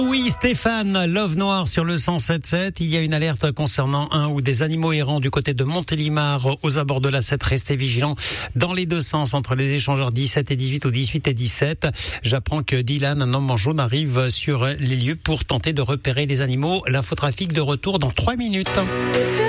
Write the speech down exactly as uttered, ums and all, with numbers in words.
Oui, Stéphane, Love Noir sur le cent sept sept. Il y a une alerte concernant un ou des animaux errants du côté de Montélimar aux abords de la sept. Restez vigilants dans les deux sens entre les échangeurs dix-sept et dix-huit ou dix-huit et dix-sept. J'apprends que Dylan, un homme en jaune, arrive sur les lieux pour tenter de repérer les animaux. L'infotrafic de retour dans trois minutes.